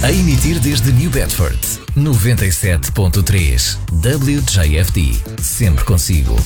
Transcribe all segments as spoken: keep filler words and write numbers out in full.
A emitir desde New Bedford, noventa e sete ponto três. W J F D. Sempre consigo.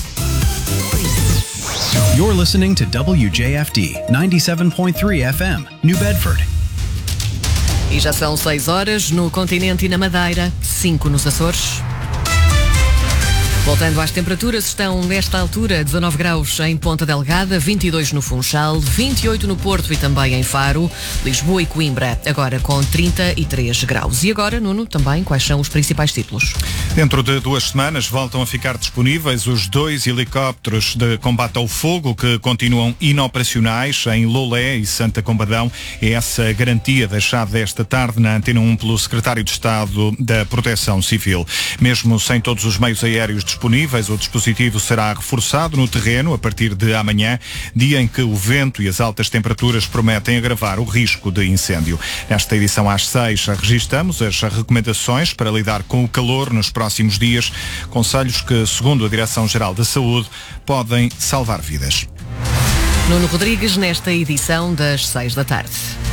You're listening to W J F D ninety-seven point three F M, New Bedford. E já são seis horas no continente e na Madeira, cinco nos Açores. Voltando às temperaturas, estão nesta altura dezanove graus em Ponta Delgada, vinte e dois no Funchal, vinte e oito no Porto e também em Faro, Lisboa e Coimbra, agora com trinta e três graus. E agora, Nuno, também quais são os principais títulos? Dentro de duas semanas voltam a ficar disponíveis os dois helicópteros de combate ao fogo que continuam inoperacionais em Lolé e Santa Combadão. É essa a garantia deixada esta tarde na Antena um pelo Secretário de Estado da Proteção Civil. Mesmo sem todos os meios aéreos disponíveis, o dispositivo será reforçado no terreno a partir de amanhã, dia em que o vento e as altas temperaturas prometem agravar o risco de incêndio. Nesta edição às seis, registramos as recomendações para lidar com o calor nos próximos dias, conselhos que, segundo a Direção-Geral da Saúde, podem salvar vidas. Nuno Rodrigues, nesta edição das seis da tarde.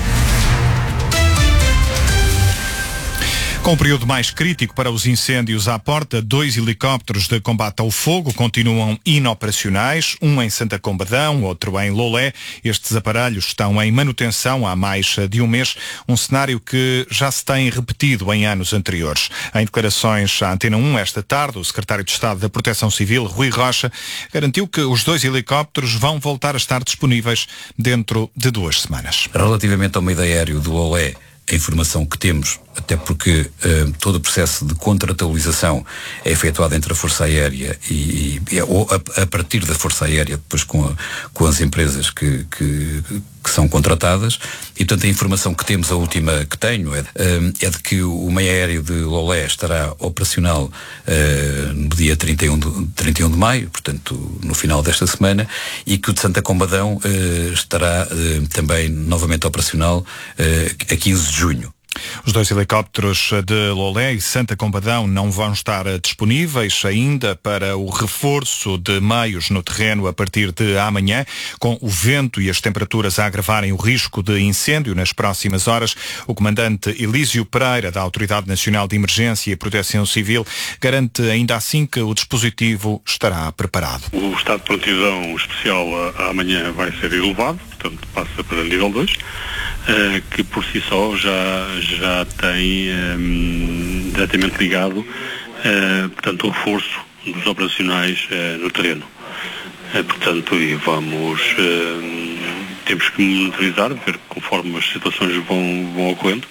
Com o período mais crítico para os incêndios à porta, dois helicópteros de combate ao fogo continuam inoperacionais, um em Santa Combadão, outro em Lolé. Estes aparelhos estão em manutenção há mais de um mês, um cenário que já se tem repetido em anos anteriores. Em declarações à Antena um esta tarde, o Secretário de Estado da Proteção Civil, Rui Rocha, garantiu que os dois helicópteros vão voltar a estar disponíveis dentro de duas semanas. Relativamente ao meio aéreo do Lolé, a informação que temos, até porque uh, todo o processo de contratualização é efetuado entre a Força Aérea e, e ou a, a partir da Força Aérea, depois com, a, com as empresas que, que, que são contratadas, e portanto a informação que temos, a última que tenho, é, uh, é de que o meio aéreo de Lolé estará operacional uh, no dia trinta e um de maio, portanto no final desta semana, e que o de Santa Combadão uh, estará uh, também novamente operacional uh, a quinze de junho. Os dois helicópteros de Lolé e Santa Combadão não vão estar disponíveis ainda para o reforço de meios no terreno a partir de amanhã, com o vento e as temperaturas a agravarem o risco de incêndio nas próximas horas. O comandante Elísio Pereira, da Autoridade Nacional de Emergência e Proteção Civil, garante ainda assim que o dispositivo estará preparado. O estado de prontidão especial amanhã vai ser elevado, portanto passa para nível dois. Uh, que por si só já, já tem um, diretamente ligado uh, portanto, o reforço dos operacionais uh, no terreno. Uh, portanto, e vamos, uh, temos que monitorizar, ver conforme as situações vão, vão ocorrendo,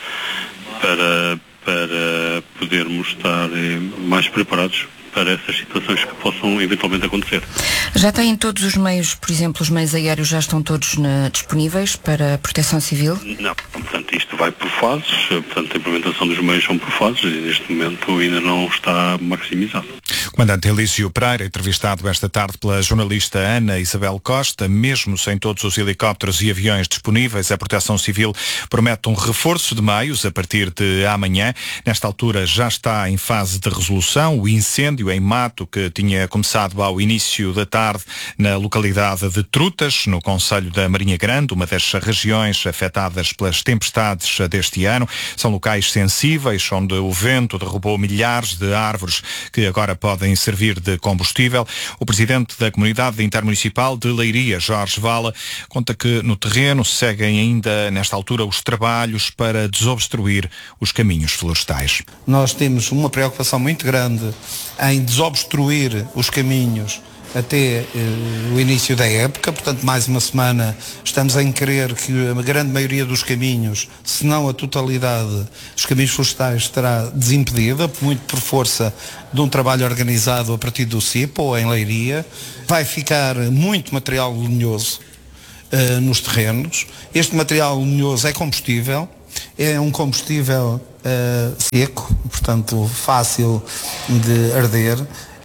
para, para podermos estar uh, mais preparados para essas situações que possam eventualmente acontecer. Já têm todos os meios, por exemplo, os meios aéreos já estão todos na, disponíveis para a Proteção Civil? Não, portanto isto vai por fases, portanto a implementação dos meios são por fases e neste momento ainda não está maximizado. O comandante Elísio Pereira, entrevistado esta tarde pela jornalista Ana Isabel Costa, mesmo sem todos os helicópteros e aviões disponíveis, a Proteção Civil promete um reforço de meios a partir de amanhã. Nesta altura já está em fase de resolução o incêndio em mato que tinha começado ao início da tarde na localidade de Trutas, no concelho da Marinha Grande, uma das regiões afetadas pelas tempestades deste ano. São locais sensíveis, onde o vento derrubou milhares de árvores que agora podem servir de combustível. O presidente da Comunidade Intermunicipal de Leiria, Jorge Vala, conta que no terreno seguem ainda, nesta altura, os trabalhos para desobstruir os caminhos florestais. Nós temos uma preocupação muito grande em desobstruir os caminhos até eh, o início da época, portanto mais uma semana estamos em crer que a grande maioria dos caminhos, se não a totalidade dos caminhos florestais, estará desimpedida, muito por força de um trabalho organizado a partir do C I P ou em Leiria. Vai ficar muito material lenhoso eh, nos terrenos. Este material lenhoso é combustível, é um combustível uh, seco, portanto fácil de arder.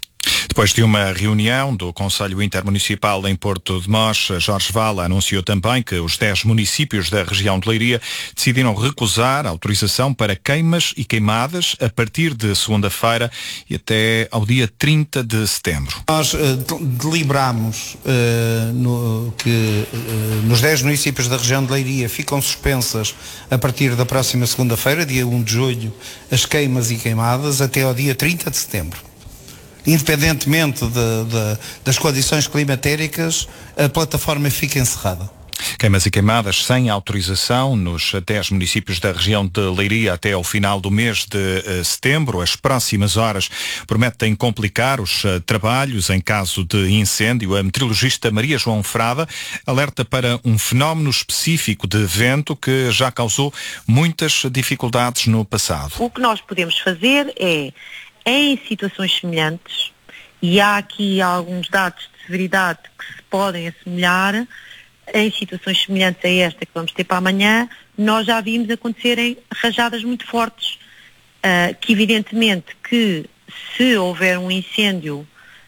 Depois de uma reunião do Conselho Intermunicipal em Porto de Mós, Jorge Vala anunciou também que os dez municípios da região de Leiria decidiram recusar a autorização para queimas e queimadas a partir de segunda-feira e até ao dia trinta de setembro. Nós uh, deliberamos uh, no, que uh, nos dez municípios da região de Leiria ficam suspensas a partir da próxima segunda-feira, dia primeiro de julho, as queimas e queimadas até ao dia trinta de setembro. Independentemente de, de, das condições climatéricas, a plataforma fica encerrada. Queimas e queimadas sem autorização nos dez municípios da região de Leiria até ao final do mês de uh, setembro. As próximas horas prometem complicar os uh, trabalhos em caso de incêndio. A meteorologista Maria João Frada alerta para um fenómeno específico de vento que já causou muitas dificuldades no passado. O que nós podemos fazer é, em situações semelhantes, e há aqui alguns dados de severidade que se podem assemelhar, em situações semelhantes a esta que vamos ter para amanhã, nós já vimos acontecerem rajadas muito fortes, uh, que evidentemente que se houver um incêndio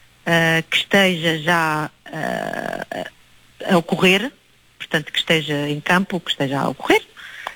uh, que esteja já uh, a ocorrer, portanto que esteja em campo, que esteja a ocorrer,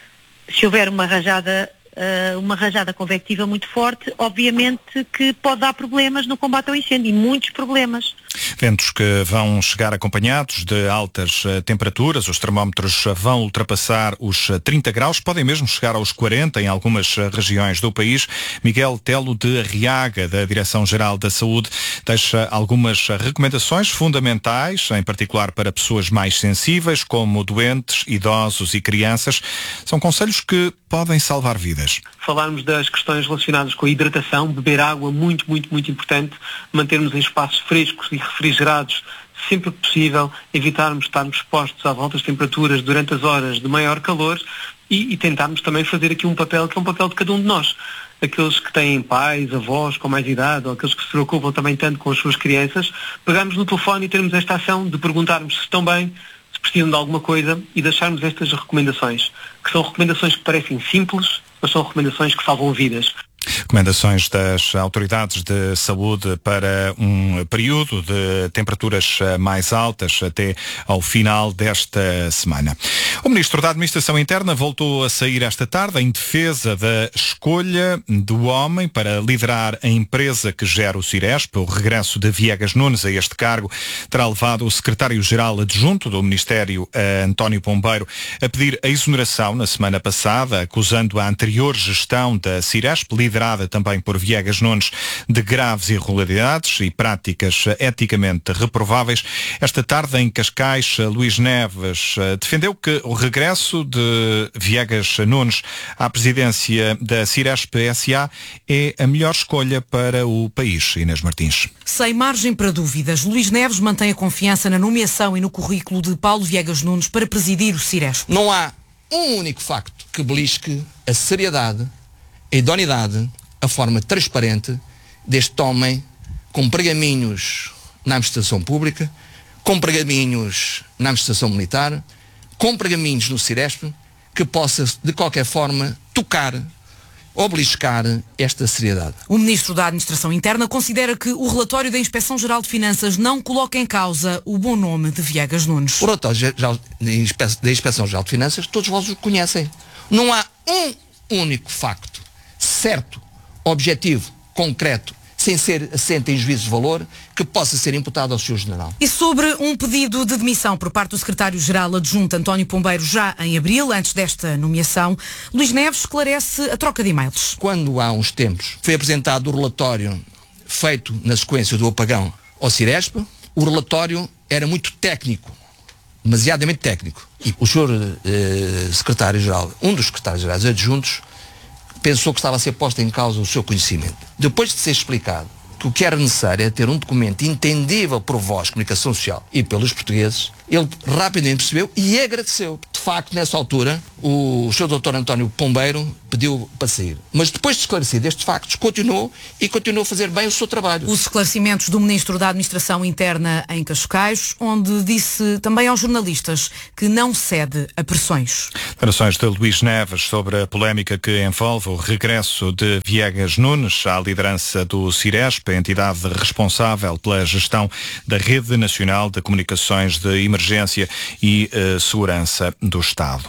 se houver uma rajada, uh, uma rajada convectiva muito forte, obviamente que pode dar problemas no combate ao incêndio, e muitos problemas. Ventos que vão chegar acompanhados de altas uh, temperaturas. Os termómetros uh, vão ultrapassar os uh, trinta graus, podem mesmo chegar aos quarenta em algumas uh, regiões do país. Miguel Telo de Arriaga, da Direção-Geral da Saúde, deixa algumas uh, recomendações fundamentais, em particular para pessoas mais sensíveis, como doentes, idosos e crianças. São conselhos que podem salvar vidas. Falarmos das questões relacionadas com a hidratação, beber água, muito, muito, muito importante, mantermos em espaços frescos e refrigerados sempre que possível, evitarmos estarmos expostos a altas temperaturas durante as horas de maior calor e, e tentarmos também fazer aqui um papel que é um papel de cada um de nós. Aqueles que têm pais, avós com mais idade, ou aqueles que se preocupam também tanto com as suas crianças, pegarmos no telefone e termos esta ação de perguntarmos se estão bem, se precisam de alguma coisa e deixarmos estas recomendações, que são recomendações que parecem simples, mas são recomendações que salvam vidas. Recomendações das autoridades de saúde para um período de temperaturas mais altas até ao final desta semana. O Ministro da Administração Interna voltou a sair esta tarde em defesa da escolha do homem para liderar a empresa que gera o Ciresp. O regresso de Viegas Nunes a este cargo terá levado o secretário-geral adjunto do Ministério, António Pombeiro, a pedir a exoneração na semana passada, acusando a anterior gestão da Ciresp, liderada também por Viegas Nunes, de graves irregularidades e práticas eticamente reprováveis. Esta tarde, em Cascais, Luís Neves defendeu que o regresso de Viegas Nunes à presidência da Ciresp S A é a melhor escolha para o país. Inês Martins. Sem margem para dúvidas, Luís Neves mantém a confiança na nomeação e no currículo de Paulo Viegas Nunes para presidir o Ciresp. Não há um único facto que belisque a seriedade, a idoneidade, a forma transparente deste homem com pergaminhos na administração pública, com pergaminhos na administração militar, com pergaminhos no Ciresp, que possa de qualquer forma tocar ou beliscar esta seriedade. O Ministro da Administração Interna considera que o relatório da Inspeção-Geral de Finanças não coloca em causa o bom nome de Viegas Nunes. O relatório da Inspeção-Geral de Finanças, todos vós o conhecem. Não há um único facto certo, objetivo, concreto, sem ser assente em juízo de valor, que possa ser imputado ao senhor General. E sobre um pedido de demissão por parte do secretário-geral adjunto António Pombeiro já em abril, antes desta nomeação, Luís Neves esclarece a troca de e-mails. Quando há uns tempos foi apresentado o relatório feito na sequência do apagão ao Ciresp, o relatório era muito técnico, demasiadamente técnico. E o senhor eh, secretário-geral, um dos secretários-gerais adjuntos, pensou que estava a ser posto em causa o seu conhecimento. Depois de ser explicado que o que era necessário é ter um documento entendível por vós, comunicação social, e pelos portugueses, Ele rapidamente percebeu e agradeceu. De facto, nessa altura, o senhor doutor António Pombeiro pediu para sair. Mas depois de esclarecido estes factos, continuou e continuou a fazer bem o seu trabalho. Os esclarecimentos do Ministro da Administração Interna em Cascais, onde disse também aos jornalistas que não cede a pressões. Declarações de Luís Neves sobre a polémica que envolve o regresso de Viegas Nunes à liderança do Ciresp, a entidade responsável pela gestão da Rede Nacional de Comunicações de Emergência e uh, Segurança do Estado.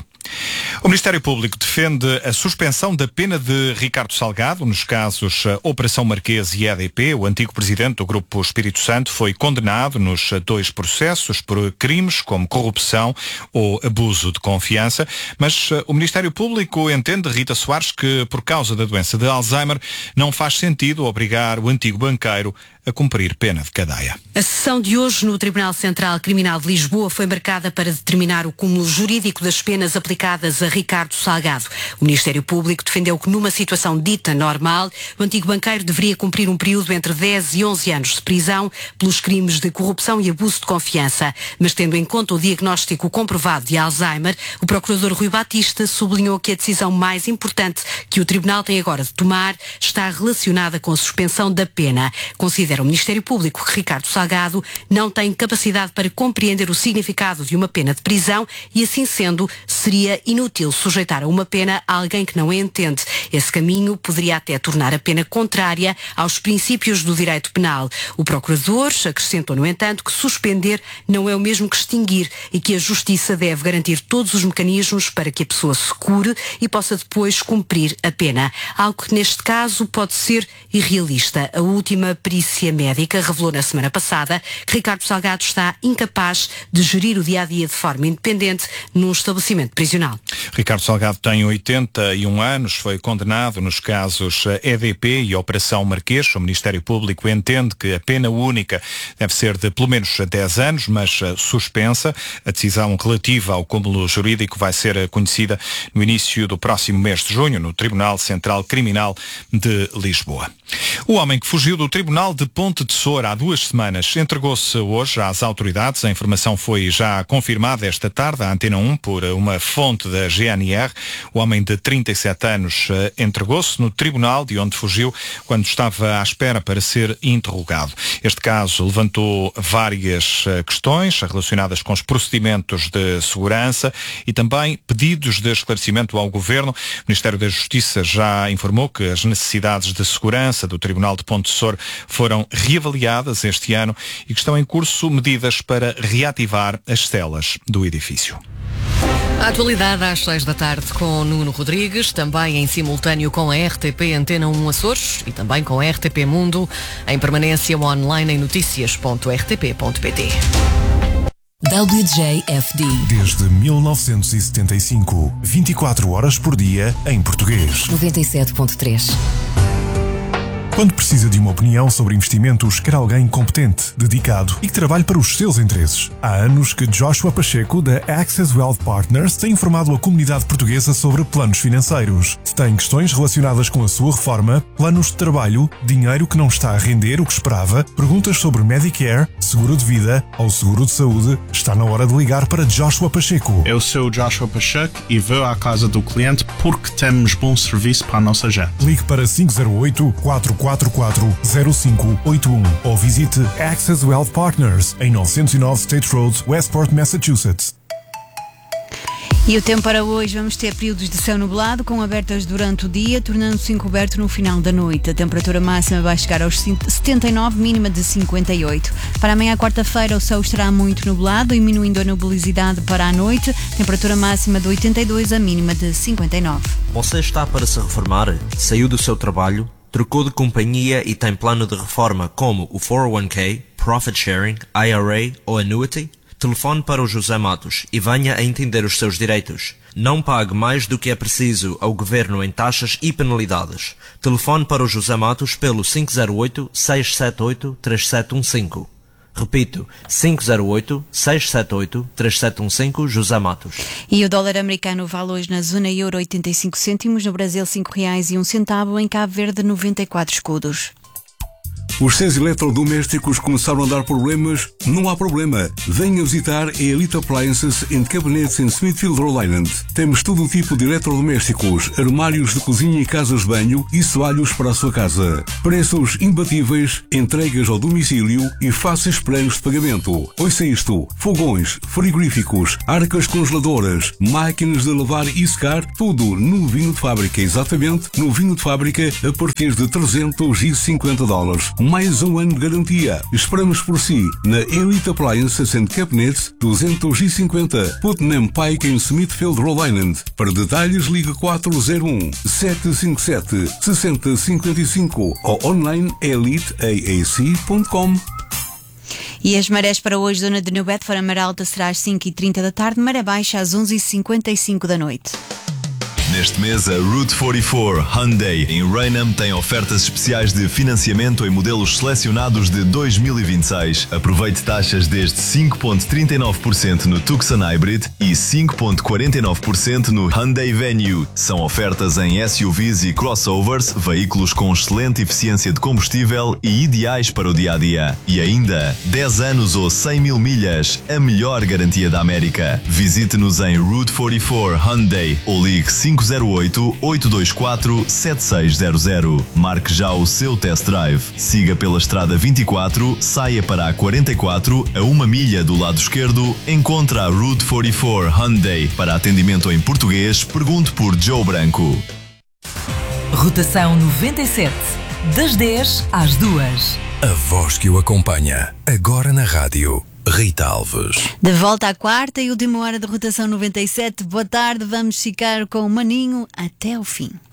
O Ministério Público defende a suspensão da pena de Ricardo Salgado nos casos Operação Marquês e E D P. O antigo presidente do Grupo Espírito Santo foi condenado nos dois processos por crimes como corrupção ou abuso de confiança, mas o Ministério Público entende, Rita Soares, que por causa da doença de Alzheimer não faz sentido obrigar o antigo banqueiro a cumprir pena de cadeia. A sessão de hoje no Tribunal Central Criminal de Lisboa foi marcada para determinar o cúmulo jurídico das penas aplicadas a Ricardo Salgado. O Ministério Público defendeu que numa situação dita normal, o antigo banqueiro deveria cumprir um período entre dez e onze anos de prisão pelos crimes de corrupção e abuso de confiança. Mas tendo em conta o diagnóstico comprovado de Alzheimer, o procurador Rui Batista sublinhou que a decisão mais importante que o Tribunal tem agora de tomar está relacionada com a suspensão da pena. Considera o Ministério Público que Ricardo Salgado não tem capacidade para compreender o significado de uma pena de prisão e, assim sendo, seria inútil sujeitar a uma pena a alguém que não a entende. Esse caminho poderia até tornar a pena contrária aos princípios do direito penal. O procurador acrescentou, no entanto, que suspender não é o mesmo que extinguir e que a Justiça deve garantir todos os mecanismos para que a pessoa se cure e possa depois cumprir a pena. Algo que neste caso pode ser irrealista. A última perícia médica revelou na semana passada que Ricardo Salgado está incapaz de gerir o dia-a-dia de forma independente num estabelecimento prisional. Ricardo Salgado tem oitenta e um anos, foi condenado nos casos E D P e Operação Marquês. O Ministério Público entende que a pena única deve ser de pelo menos dez anos, mas suspensa. A decisão relativa ao cúmulo jurídico vai ser conhecida no início do próximo mês de junho, no Tribunal Central Criminal de Lisboa. O homem que fugiu do Tribunal de Ponte de Soura há duas semanas entregou-se hoje às autoridades. A informação foi já confirmada esta tarde à Antena um por uma fonte da G N R. O homem de trinta e sete anos entregou-se no tribunal de onde fugiu quando estava à espera para ser interrogado. Este caso levantou várias questões relacionadas com os procedimentos de segurança e também pedidos de esclarecimento ao Governo. O Ministério da Justiça já informou que as necessidades de segurança do Tribunal de Ponte de Soura foram reavaliadas este ano e que estão em curso medidas para reativar as celas do edifício. A atualidade às seis da tarde com Nuno Rodrigues, também em simultâneo com a R T P Antena um Açores e também com a R T P Mundo, em permanência online em notícias ponto r t p ponto p t. W J F D. Desde mil novecentos e setenta e cinco, vinte e quatro horas por dia em português. noventa e sete ponto três. Quando precisa de uma opinião sobre investimentos, quer alguém competente, dedicado e que trabalhe para os seus interesses. Há anos que Joshua Pacheco, da Access Wealth Partners, tem informado a comunidade portuguesa sobre planos financeiros. Se tem questões relacionadas com a sua reforma, planos de trabalho, dinheiro que não está a render o que esperava, perguntas sobre Medicare, seguro de vida ou seguro de saúde, está na hora de ligar para Joshua Pacheco. Eu sou o Joshua Pacheco e vou à casa do cliente porque temos bom serviço para a nossa gente. Ligue para cinco zero oito, quatro quatro quatro, zero cinco oito um ou visite Access Wealth Partners em novecentos e nove State Road, Westport, Massachusetts. E o tempo para hoje, vamos ter períodos de céu nublado com abertas durante o dia, tornando-se encoberto no final da noite. A temperatura máxima vai chegar aos setenta e nove, mínima de cinquenta e oito. Para amanhã, quarta-feira, o céu estará muito nublado, diminuindo a nubosidade para a noite. Temperatura máxima de oitenta e dois, a mínima de cinquenta e nove. Você está para se reformar? Saiu do seu trabalho? Trocou de companhia e tem plano de reforma como o quatro oh one k, Profit Sharing, I R A ou Annuity? Telefone para o José Matos e venha a entender os seus direitos. Não pague mais do que é preciso ao Governo em taxas e penalidades. Telefone para o José Matos pelo cinco zero oito, seis sete oito, três sete um cinco. Repito, cinco zero oito, seis sete oito, três sete um cinco, José Matos. E o dólar americano vale hoje na zona euro oitenta e cinco cêntimos, no Brasil cinco reais e um centavo, em Cabo Verde noventa e quatro escudos. Os seus eletrodomésticos começaram a dar problemas? Não há problema. Venha visitar a Elite Appliances and Cabinets em Smithfield, Rhode Island. Temos todo o tipo de eletrodomésticos, armários de cozinha e casas de banho e soalhos para a sua casa. Preços imbatíveis, entregas ao domicílio e fáceis planos de pagamento. Ouça isto: fogões, frigoríficos, arcas congeladoras, máquinas de lavar e secar, tudo novinho de fábrica, exatamente novinho de fábrica a partir de trezentos e cinquenta dólares. Mais um ano de garantia. Esperamos por si na Elite Appliances and Cabinets duzentos e cinquenta Putnam Pike em Smithfield, Rhode Island. Para detalhes ligue quatro zero um, sete cinco sete, seis zero cinco cinco ou online elite a a c ponto com. E as marés para hoje, zona de New Bedford, a maré alta será às cinco e trinta da tarde, maré baixa às onze e cinquenta e cinco da noite. Neste mês, a Route quarenta e quatro Hyundai em Raynham tem ofertas especiais de financiamento em modelos selecionados de dois mil e vinte e seis. Aproveite taxas desde cinco vírgula trinta e nove por cento no Tucson Hybrid e cinco vírgula quarenta e nove por cento no Hyundai Venue. São ofertas em S U Vs e crossovers, veículos com excelente eficiência de combustível e ideais para o dia-a-dia. E ainda, dez anos ou cem mil milhas, a melhor garantia da América. Visite-nos em Route quarenta e quatro Hyundai ou ligue cinco zero oito, oito dois quatro, sete seis zero zero. Marque já o seu test drive. Siga pela estrada vinte e quatro, saia para a quarenta e quatro, a uma milha do lado esquerdo, encontra a Route quarenta e quatro Hyundai. Para atendimento em português, pergunte por Joe Branco. Rotação noventa e sete, das dez às duas. A voz que o acompanha, agora na rádio. Rita Alves. De volta à quarta e última hora de Rotação noventa e sete. Boa tarde, vamos ficar com o Maninho até o fim.